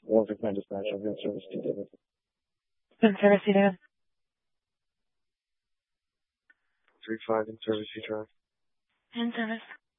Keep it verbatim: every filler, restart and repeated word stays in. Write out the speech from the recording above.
Warwick Night Dispatch, I've got service to David. In service, you David. three five in service, you drive. In service.